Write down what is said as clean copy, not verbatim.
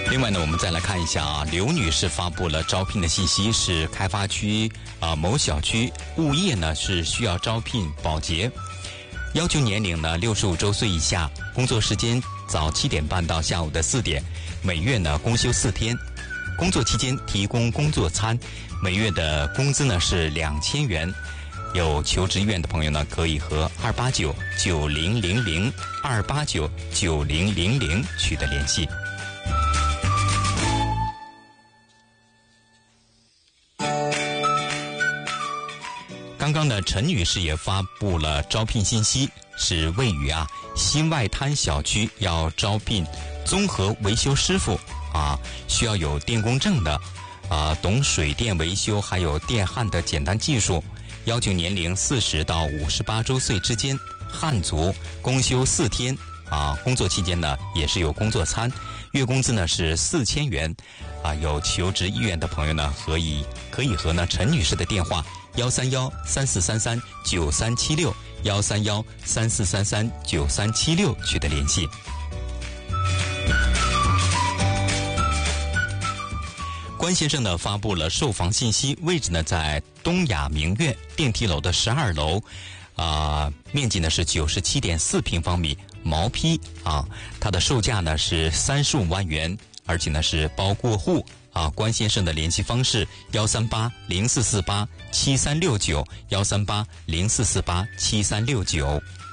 另外呢，我们再来看一下啊，刘女士发布了招聘的信息，是开发区某小区物业呢是需要招聘保洁，要求年龄呢65周岁以下，工作时间早7点半到下午的4点，每月呢公休4天，工作期间提供工作餐，每月的工资呢是2000元。有求职意愿的朋友呢，可以和289-9000 289-9000取得联系。刚刚呢，陈女士也发布了招聘信息，是位于新外滩小区要招聘综合维修师傅需要有电工证的懂水电维修还有电焊的简单技术，要求年龄40到58周岁之间，汉族，公休4天工作期间呢也是有工作餐，月工资呢是4000元有求职意愿的朋友呢可以和陈女士的电话131-3433-9376 131-3433-9376取得联系。关先生呢发布了售房信息，位置呢在东亚名苑电梯楼的12楼，面积呢是97.4平方米，毛坯它的售价呢是35万元，而且呢是包过户关先生的联系方式138-0448-7369 138-0448-7369。